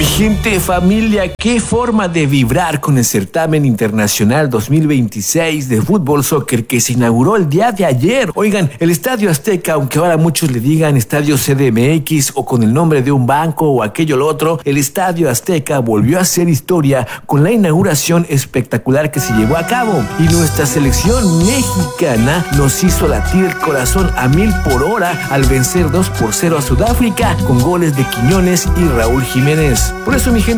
Gente, familia, qué forma de vibrar con el certamen internacional 2026 de fútbol soccer que se inauguró el día de ayer. Oigan, el Estadio Azteca, aunque ahora muchos le digan Estadio CDMX o con el nombre de un banco o aquello o lo otro, el Estadio Azteca volvió a hacer historia con la inauguración espectacular que se llevó a cabo. Y nuestra selección mexicana nos hizo latir el corazón a 1000 por hora al vencer 2-0 a Sudáfrica con goles de Quiñones y Raúl Jiménez. Por eso, mi gente,